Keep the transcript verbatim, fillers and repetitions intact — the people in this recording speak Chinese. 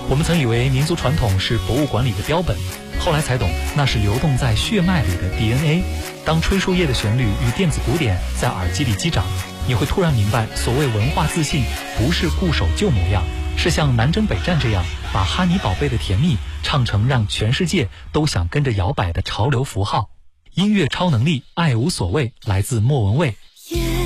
我们曾以为民族传统是博物馆里的标本，后来才懂那是流动在血脉里的 D N A。 当吹树叶的旋律与电子鼓点在耳机里击掌，你会突然明白，所谓文化自信不是固守旧模样，是像南征北战这样把哈尼宝贝的甜蜜唱成让全世界都想跟着摇摆的潮流符号。音乐超能力，爱无所谓，来自莫文蔚。